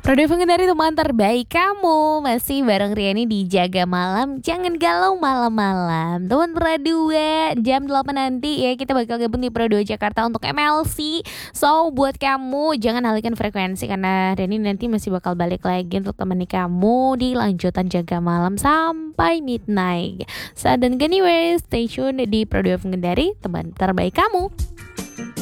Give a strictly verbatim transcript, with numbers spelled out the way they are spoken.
Produk pengendari teman terbaik kamu. Masih bareng Riani di Jaga Malam. Jangan galau malam-malam. Teman Pradua, jam delapan nanti ya kita bakal gabung di Pradua Jakarta untuk M L C. So buat kamu jangan alihkan frekuensi karena Riani nanti masih bakal balik lagi untuk temani kamu di lanjutan Jaga Malam sampai midnight. So don't go anywhere, stay tune di Pradua Pengendari, teman terbaik kamu.